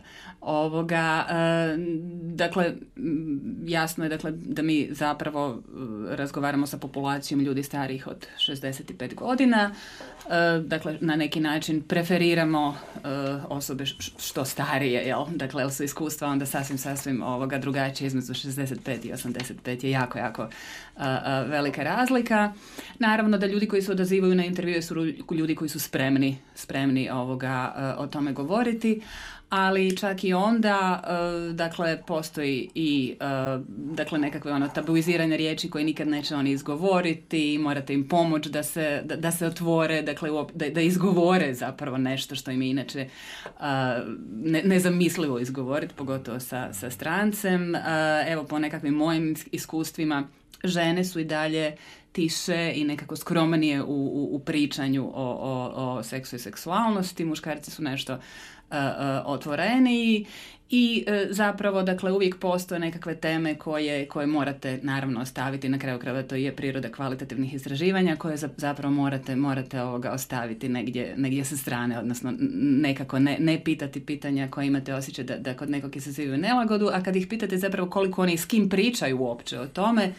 Ovoga, e, dakle, jasno je dakle, da mi zapravo e, razgovaramo sa populacijom ljudi starijih od šezdeset pet godina. E, dakle, na neki način preferiramo e, osobe š, što starije, jel? Dakle, jel su iskustva onda sasvim, sasvim ovoga drugačije između šezdeset pet i osamdeset pet je jako, jako a, a, velika razlika. Naravno da ljudi koji se odazivaju na intervjue su ljudi koji su spremni, spremni ovoga, a, o tome govoriti. Ali čak i onda, uh, dakle, postoji i uh, dakle, nekakve ono, tabuizirane riječi koje nikad neće oni izgovoriti, morate im pomoći da se, da, da se otvore, dakle, da, da izgovore zapravo nešto što im je inače uh, ne, nezamislivo izgovoriti, pogotovo sa, sa strancem. Uh, evo, po nekakvim mojim iskustvima, žene su i dalje tiše i nekako skromnije u, u, u pričanju o, o, o seksu i seksualnosti, muškarci su nešto Uh, uh, otvoreniji i uh, zapravo, dakle, uvijek postoje nekakve teme koje, koje morate naravno ostaviti, na kraju krajeva to je priroda kvalitativnih istraživanja koje za, zapravo morate, morate ovoga ostaviti negdje, negdje sa strane, odnosno nekako ne, ne pitati pitanja koje imate osjećaj da, da kod nekog izazivaju nelagodu, a kad ih pitate zapravo koliko oni s kim pričaju uopće o tome,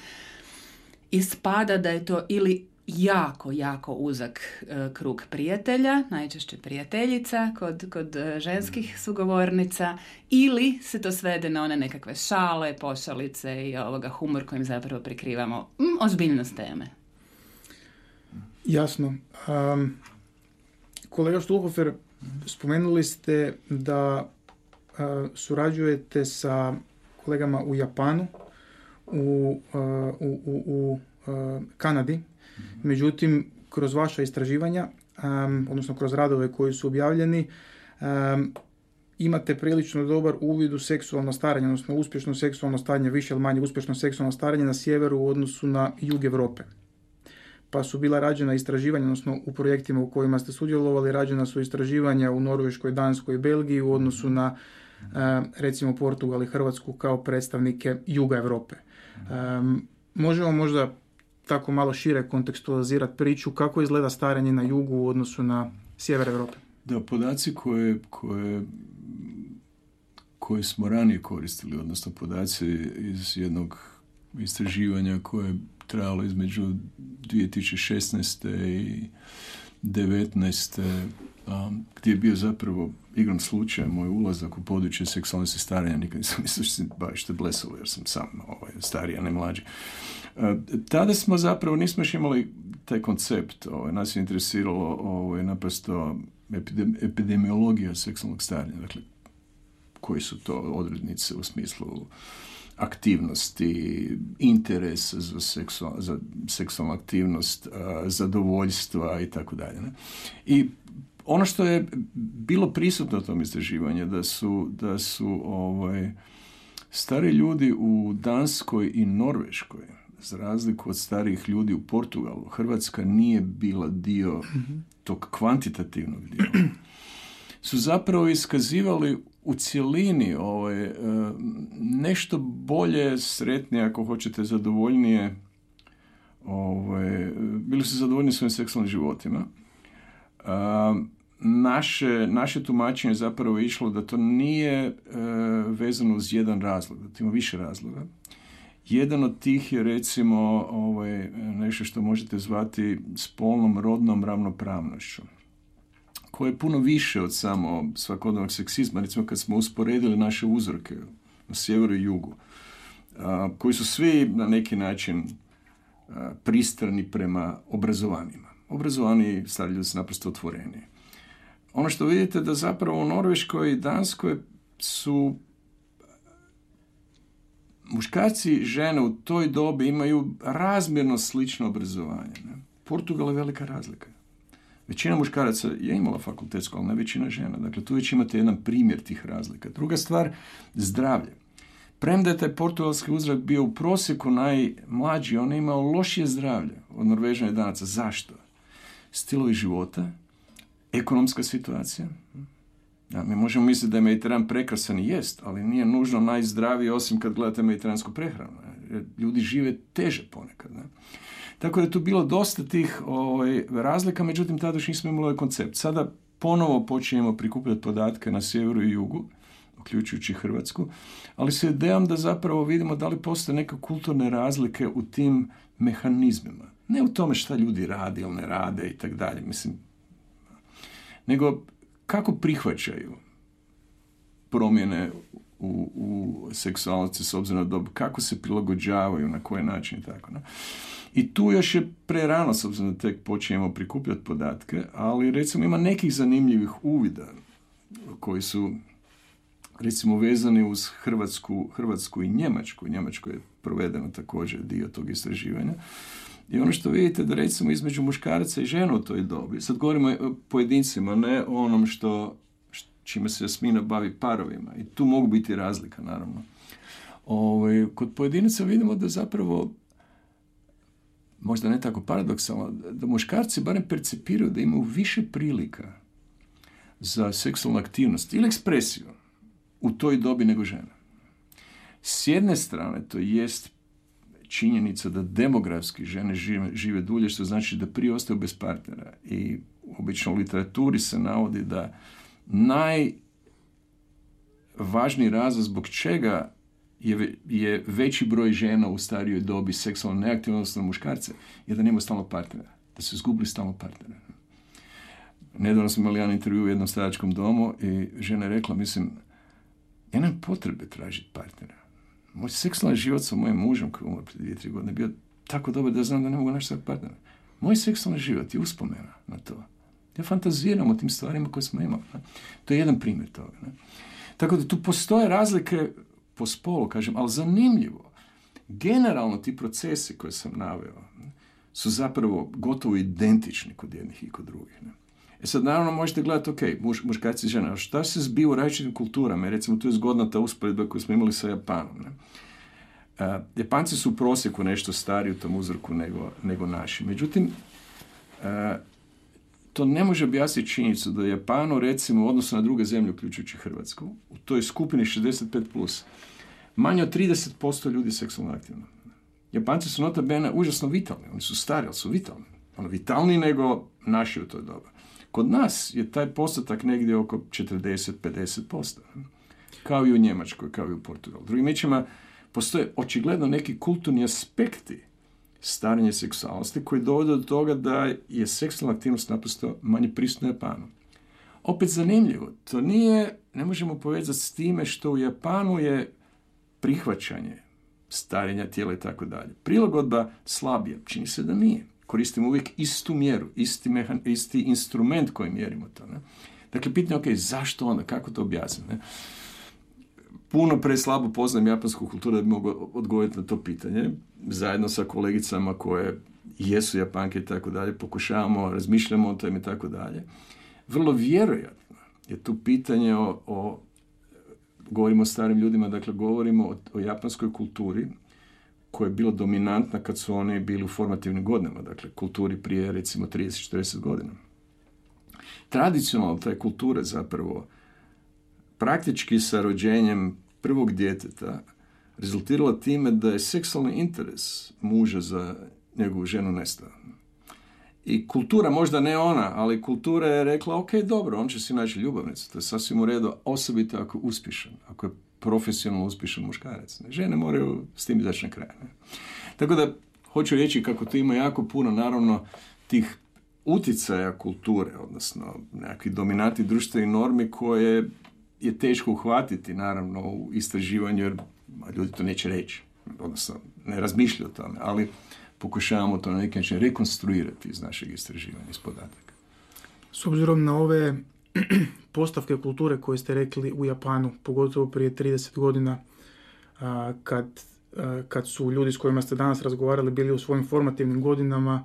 ispada da je to ili jako, jako uzak e, krug prijatelja, najčešće prijateljica kod, kod e, ženskih sugovornica, ili se to svede na one nekakve šale, pošalice i ovoga humor kojim zapravo prikrivamo mm, ozbiljnost teme. Jasno. Um, kolega Štulhofer, spomenuli ste da uh, surađujete sa kolegama u Japanu, u, uh, u, u, u uh, Kanadi. Međutim, kroz vaša istraživanja, um, odnosno kroz radove koji su objavljeni, um, imate prilično dobar uvid u seksualno starenje, odnosno uspješno seksualno starenje, više ili manje uspješno seksualno starenje na sjeveru u odnosu na jug Europe. Pa su bila rađena istraživanja, odnosno u projektima u kojima ste sudjelovali, rađena su istraživanja u Norveškoj, Danskoj i Belgiji u odnosu na um, recimo Portugal i Hrvatsku kao predstavnike juga Europe. Um, možemo možda tako malo šire kontekstualizirati priču kako izgleda starenje na jugu u odnosu na sjever Europe. Da, podaci koje, koje, koje smo ranije koristili, odnosno podaci iz jednog istraživanja koje je trajalo između dvije tisuće šesnaeste i devetnaeste Um, gdje je bio zapravo igrom slučaja moj ulazak u područje seksualnosti starenja. Nikad nisam mislio što se bavište blesovo, jer sam sam ovaj, stariji, a ne mlađi. Uh, tada smo zapravo, nismo još imali taj koncept. Ovaj, nas je interesiralo ovaj, naprosto epidemi- epidemiologija seksualnog starenja. Dakle, koji su to odrednice u smislu aktivnosti, interesa za, seksual, za seksualnu aktivnost, uh, zadovoljstva i tako dalje. I ono što je bilo prisutno u tom istraživanju da su, da su ovaj, Stari ljudi u Danskoj i Norveškoj, za razliku od starijih ljudi u Portugalu, Hrvatska nije bila dio tog kvantitativnog dijela. Su zapravo iskazivali u cjelini ovaj, nešto bolje, sretnije, ako hoćete, zadovoljnije. Ovaj, bili su zadovoljni svojim seksualnim životima. Naše, naše tumačenje zapravo je išlo da to nije vezano uz jedan razlog, da to ima više razloga. Jedan od tih je recimo ovaj, nešto što možete zvati spolnom rodnom ravnopravnošću, koje je puno više od samo svakodnevnog seksizma. Recimo kad smo usporedili naše uzorke na sjeveru i jugu, a, koji su svi na neki način a, pristrani prema obrazovanjima. Obrazovani stari ljudi su naprosto otvoreni. Ono što vidite da zapravo u Norveškoj i Danskoj su muškarci i žene u toj dobi imaju razmjerno slično obrazovanje. Ne? Portugal je velika razlika. Većina muškaraca je imala fakultetsko, ali ne većina žena. Dakle, tu već imate jedan primjer tih razlika. Druga stvar, zdravlje. Premda je taj portugalski uzrak bio u prosjeku najmlađi, on je imao lošije zdravlje od Norvežana i Danaca. Zašto? Stilovi života, ekonomska situacija. Ja, mi možemo misliti da je Mediteran prekrasan i jest, ali nije nužno najzdraviji osim kad gledate mediteransku prehranu. Jer ljudi žive teže ponekad. Ne? Tako da je tu bilo dosta tih ovaj, razlika, međutim tada još nismo imali ovaj koncept. Sada ponovo počinjemo prikupljati podatke na sjeveru i jugu, uključujući Hrvatsku, ali se idejom da zapravo vidimo da li postoje neke kulturne razlike u tim mehanizmima. Ne u tome šta ljudi rade ili ne rade i tak dalje, mislim, nego kako prihvaćaju promjene u, u seksualnosti s obzirom na dobu, kako se prilagođavaju, na koji način i tako. Ne? I tu još je prerano, s obzirom da tek počinjemo prikupljati podatke, ali recimo ima nekih zanimljivih uvida koji su recimo vezani uz Hrvatsku, Hrvatsku i Njemačku. Njemačko je provedeno također dio tog istraživanja. I ono što vidite da recimo između muškaraca i žena u toj dobi, sad govorimo o pojedincima, ne o onom što, čime se Jasmina bavi parovima. I tu mogu biti razlika, naravno. Ove, kod pojedinaca vidimo da zapravo, možda ne tako paradoksalno, da muškarci barem percipiraju da imaju više prilika za seksualnu aktivnost ili ekspresiju u toj dobi nego žena. S jedne strane to jest činjenica da demografski žene žive, žive dulje, što znači da prije ostaju bez partnera. I obično u literaturi se navodi da najvažniji razlog zbog čega je, je veći broj žena u starijoj dobi seksualno neaktivno, odnosno muškarce, je da nemaju stalno partnera. Da su izgubili stalno partnera. Nedavno smo imali jedan intervju u jednom staračkom domu i žena je rekla, mislim, ja nemam potrebe tražiti partnera. Moj seksualni život sa mojim mužem koji je umro prije dvije, tri godine bio tako dobar da znam da ne mogu naći svog partnera. Moj seksualni život je uspomena na to. Ja fantaziram o tim stvarima koje smo imali. Ne? To je jedan primjer toga. Ne? Tako da tu postoje razlike po spolu, kažem, ali zanimljivo. Generalno ti procesi koje sam naveo su zapravo gotovo identični kod jednih i kod drugih. Ne? E sad, naravno, možete gledati, ok, muš, muškarci i žene, a šta se zbiva u različitim kulturama? Recimo, tu je zgodna ta usporedba koju smo imali sa Japanom. Ne? Uh, Japanci su u prosjeku nešto stariji u tom uzorku nego, nego naši. Međutim, uh, to ne može objasniti činjenicu da Japanu, recimo, u odnosu na druge zemlje, uključujući Hrvatsku, u toj skupini šezdeset pet plus, manje od trideset posto ljudi seksualno aktivno. Japanci su nota bene užasno vitalni. Oni su stari, ali su vitalni. Ono, vitalniji nego naši u toj dobi. Kod nas je taj postotak negdje oko četrdeset do pedeset posto. Kao i u Njemačkoj, kao i u Portugalu. Drugim riječima, postoje očigledno neki kulturni aspekti starenja seksualnosti koji dovode do toga da je seksualna aktivnost naprosto manje prisutna u Japanu. Opet zanimljivo, to nije, ne možemo povezati s time što u Japanu je prihvaćanje starenja tijela i tako dalje. Prilagodba slabija, čini se da nije. Koristimo uvijek istu mjeru, isti, mehan, isti instrument koji mjerimo to. Ne? Dakle, pitanje, ok, zašto onda, kako to objasniti? Ne? Puno pre slabo poznajem japansku kulturu da bi mogu odgovoriti na to pitanje. Zajedno sa kolegicama koje jesu Japanke i tako dalje, pokušavamo, razmišljamo o tome i tako dalje. Vrlo vjerojatno je tu pitanje o, o govorimo o starim ljudima, dakle govorimo o, o japanskoj kulturi koja je bila dominantna kad su oni bili u formativnim godinama, dakle kulturi prije recimo trideset do četrdeset godina. Tradicionalno ta kultura zapravo praktički sa rođenjem prvog djeteta rezultirala time da je seksualni interes muža za njegovu ženu nestao. I kultura, možda ne ona, ali kultura je rekla, ok, dobro, on će si naći ljubavnicu, to je sasvim u redu, osobito ako je uspješan, ako je profesionalno uspješan muškarac. Ne? Žene moraju s tim izaći na kraj. Ne? Tako da, hoću reći kako to ima jako puno, naravno, tih uticaja kulture, odnosno nekakvih dominantnih društvenih normi koje je teško uhvatiti, naravno, u istraživanju, jer ljudi to neće reći, odnosno ne razmišljaju o tome, ali pokušavamo to na neki način rekonstruirati iz našeg istraživanja, iz podataka. S obzirom na ove postavke kulture koje ste rekli u Japanu, pogotovo prije trideset godina, kad, kad su ljudi s kojima ste danas razgovarali bili u svojim formativnim godinama,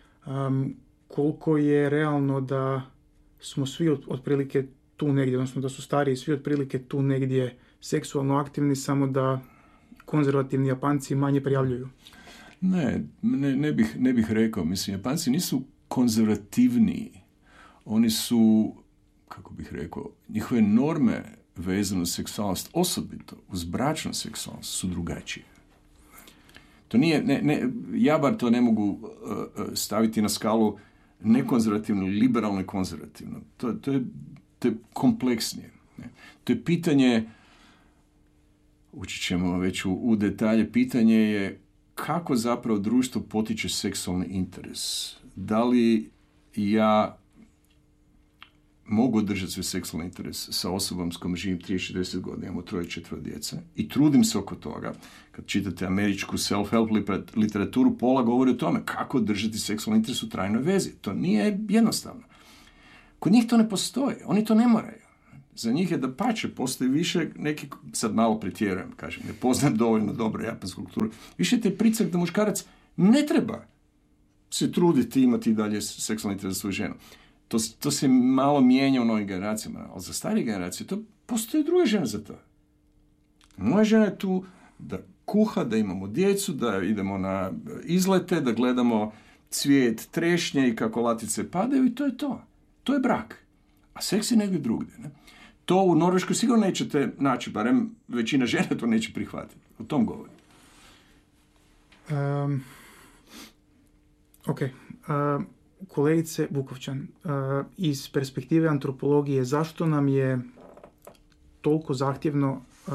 koliko je realno da smo svi otprilike tu negdje, odnosno da su stariji svi otprilike tu negdje seksualno aktivni, samo da konzervativni Japanci manje prijavljuju? Ne, ne, ne, bih, ne bih rekao. Mislim, Japanci nisu konzervativniji. Oni su, kako bih rekao, njihove norme vezane uz seksualnost, osobito uz bračnu seksualnost, su drugačije. To nije, ne, ne, ja bar to ne mogu uh, staviti na skalu nekonzervativno, liberalno i konzervativno. To, to, je, to je kompleksnije. Ne? To je pitanje, ući ćemo već u, u detalje, pitanje je kako zapravo društvo potiče seksualni interes. Da li ja mogu održati svoj seksualni interes sa osobom s kojom živim trideset do četrdeset godina, imamo troje četvero djece i trudim se oko toga. Kad čitate američku self-help literaturu, pola govori o tome kako održati seksualni interes u trajnoj vezi. To nije jednostavno. Kod njih to ne postoji. Oni to ne moraju. Za njih je da pače, postoji više neki, sad malo pretjerujem, kažem, ne poznajem dovoljno dobro japansku kulturu, više te pricak da muškarac ne treba se truditi imati i dalje seksualni interes za svoju ženu. To, to se malo mijenja u novim generacijama, ali za starije generacije to postoji druga žena za to. Moja žena je tu da kuha, da imamo djecu, da idemo na izlete, da gledamo cvijet trešnje i kako latice padaju i to je to. To je brak. A seks je negdje drugdje. Ne? To u Norveškoj sigurno nećete naći, barem većina žena to neće prihvatiti. O tom govorim. Um, ok. Uh, kolegice Bukovčan, uh, iz perspektive antropologije, zašto nam je toliko zahtjevno uh,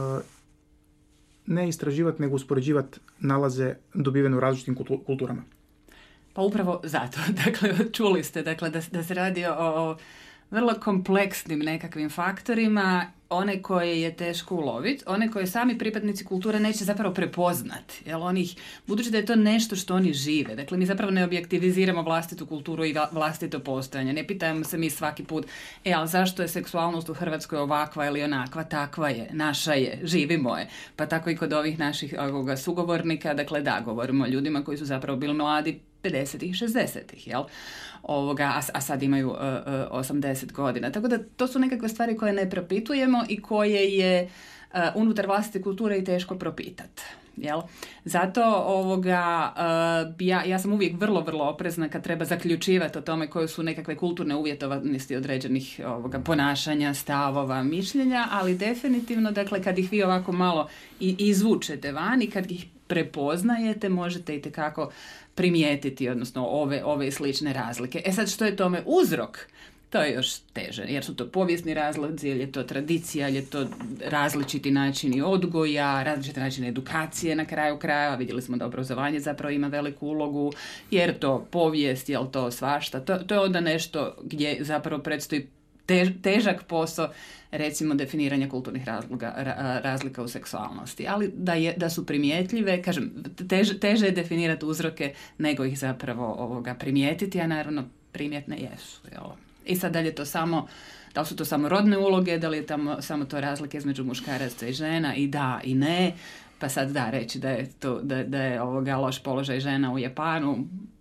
ne istraživati, nego uspoređivati nalaze dobivene u različitim kulturama? Pa upravo zato. Dakle, čuli ste dakle, da, da se radi o, o vrlo kompleksnim nekakvim faktorima, one koje je teško uloviti, one koje sami pripadnici kulture neće zapravo prepoznati. Jel, onih, budući da je to nešto što oni žive. Dakle, mi zapravo ne objektiviziramo vlastitu kulturu i vlastito postojanje. Ne pitamo se mi svaki put, e, ali zašto je seksualnost u Hrvatskoj ovakva ili onakva? Takva je, naša je, živimo je. Pa tako i kod ovih naših ovoga, sugovornika, dakle da, govorimo o ljudima koji su zapravo bili mladi pedesetih, šezdesetih, jel? Ovoga, a, a sad imaju uh, uh, osamdeset godina. Tako da to su nekakve stvari koje ne propitujemo i koje je uh, unutar vlastite kulture i teško propitati. Jel? Zato ovoga, uh, ja, ja sam uvijek vrlo, vrlo oprezna kad treba zaključivati o tome koje su nekakve kulturne uvjetovanosti određenih ovoga, ponašanja, stavova, mišljenja, ali definitivno, dakle, kad ih vi ovako malo i izvučete van i kad ih prepoznajete, možete itekako primijetiti, odnosno ove, ove slične razlike. E sad, što je tome uzrok? To je još teže, jer su to povijesni razlozi, ili je to tradicija, ili je to različiti načini odgoja, različiti načini edukacije na kraju krajeva. Vidjeli smo da obrazovanje zapravo ima veliku ulogu, jer to povijest, jel to svašta. To, to je onda nešto gdje zapravo predstoji tež, težak posao, recimo definiranja kulturnih razloga, ra, razlika u seksualnosti. Ali da, je, da su primjetljive, kažem, tež, teže je definirati uzroke nego ih zapravo ovoga primijetiti, a naravno primjetne jesu, jel? I sad da li je to samo, da li su to samo rodne uloge, da li je tamo samo to razlike između muškaraca i žena, i da i ne, pa sad da reći da je, to, da, da je ovoga loš položaj žena u Japanu,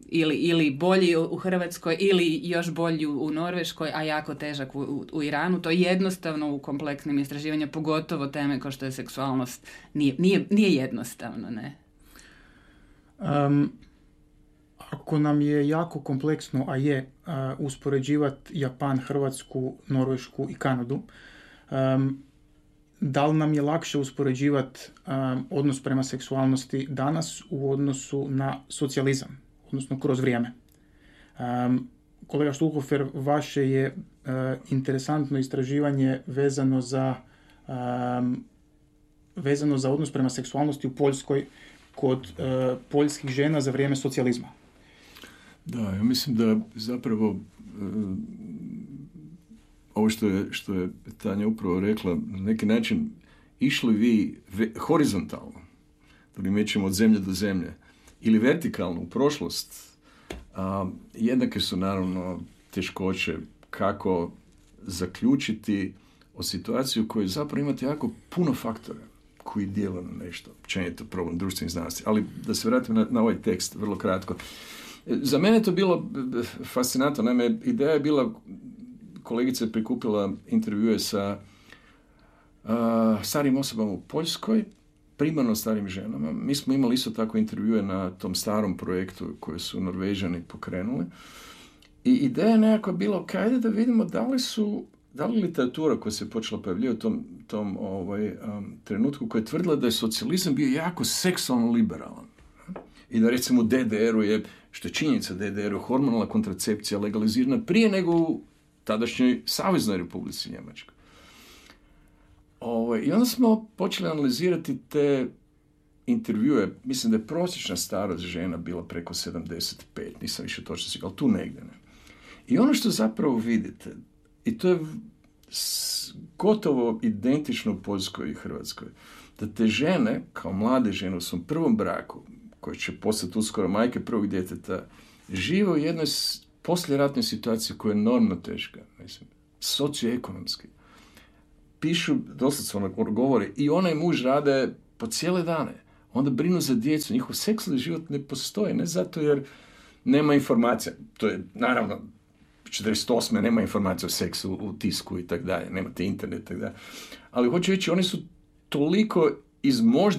ili, ili bolji u Hrvatskoj ili još bolji u Norveškoj, a jako težak u, u, u Iranu. To jednostavno u kompleksnim istraživanjima, pogotovo teme kao što je seksualnost, nije, nije, nije jednostavno, ne? Um, ako nam je jako kompleksno, a je, uh, uspoređivati Japan, Hrvatsku, Norvešku i Kanadu, um, da li nam je lakše uspoređivati um, odnos prema seksualnosti danas u odnosu na socijalizam, odnosno kroz vrijeme? Um, kolega Štulhofer, vaše je uh, interesantno istraživanje vezano za, um, vezano za odnos prema seksualnosti u Poljskoj kod uh, poljskih žena za vrijeme socijalizma. Da, ja mislim da zapravo uh, ovo što je, što je Tanja upravo rekla, na neki način išli vi ve, horizontalno, da li mećemo od zemlje do zemlje, ili vertikalno u prošlost, a, jednake su naravno teškoće kako zaključiti o situaciju koju zapravo imate jako puno faktora koji djeluju na nešto, općenito problem društvenih znanosti. Ali da se vratim na, na ovaj tekst vrlo kratko. Za mene je to bilo fascinantno. Naime, ideja je bila, kolegica je prikupila intervjue sa uh, starim osobama u Poljskoj, primarno starim ženama. Mi smo imali isto tako intervjue na tom starom projektu koje su Norvežani pokrenuli. I ideja je nekako bila, kajde da vidimo da li su, da li literatura koja se počela pojavljivati u tom, tom ovaj, um, trenutku koja je tvrdila da je socijalizam bio jako seksualno liberalan. I da recimo u D D R-u je, što je činjenica, D D R-u hormonalna kontracepcija legalizirana prije nego u tadašnjoj Saveznoj Republici Njemačkoj. Ovo, I onda smo počeli analizirati te intervjue. Mislim da je prosječna starost žena bila preko sedamdeset pet, nisam više točno sigurno, ali tu negdje ne. I ono što zapravo vidite, i to je gotovo identično u Poljskoj i Hrvatskoj, da te žene, kao mlade žene u svom prvom braku, koje će postati uskoro majke prvog djeteta, žive u jednoj poslijeratnoj situaciji koja je enormno teška, mislim, socioekonomski. Pišu, doslovno govore, i ona i muž rade po cijele dane. Onda brinu za djecu, njihov seksualni život ne postoji, ne zato jer nema informacija. To je, naravno, četrdeset osme nema informacija o seksu u tisku i tako dalje, nemate internet i tako dalje. Ali hoću reći, oni su toliko izmoždeni